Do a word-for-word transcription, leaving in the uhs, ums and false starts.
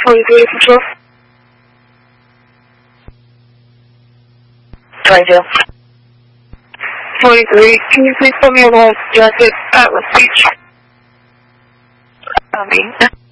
forty-three, control. twenty-two. forty-three, can you please put me on hold? Directed at West Beach. Copy.